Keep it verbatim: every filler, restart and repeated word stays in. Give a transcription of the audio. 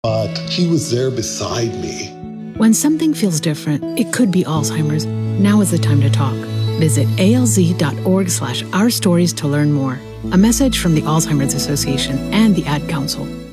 but he was there beside me. When something feels different, it could be Alzheimer's. Now is the time to talk. Visit alz.org slash our stories to learn more. A message from the Alzheimer's Association and the Ad Council.